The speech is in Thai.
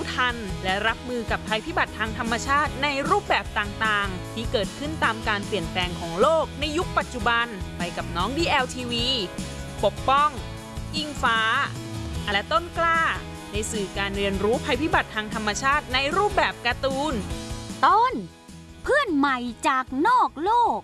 ทันและรับมือกับภัยพิบัติทางธรรมชาติในรูปแบบต่างๆที่เกิดขึ้นตามการเปลี่ยนแปลงของโลกในยุคปัจจุบันไปกับน้อง DLTV ปกป้องอิงฟ้าและต้นกล้าในสื่อการเรียนรู้ภัยพิบัติทางธรรมชาติในรูปแบบการ์ตูนต้นเพื่อนใหม่จากนอกโลก